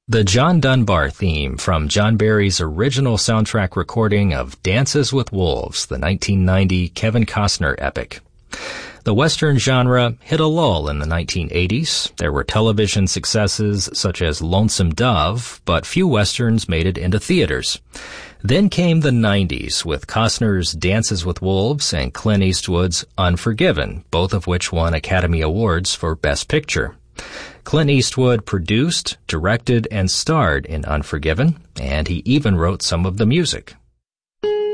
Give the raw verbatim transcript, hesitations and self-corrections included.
The John Dunbar theme from John Barry's original soundtrack recording of Dances with Wolves, the nineteen ninety Kevin Costner epic. The Western genre hit a lull in the nineteen eighties. There were television successes such as Lonesome Dove, but few Westerns made it into theaters. Then came the nineties with Costner's Dances with Wolves and Clint Eastwood's Unforgiven, both of which won Academy Awards for Best Picture. Clint Eastwood produced, directed, and starred in Unforgiven, and he even wrote some of the music.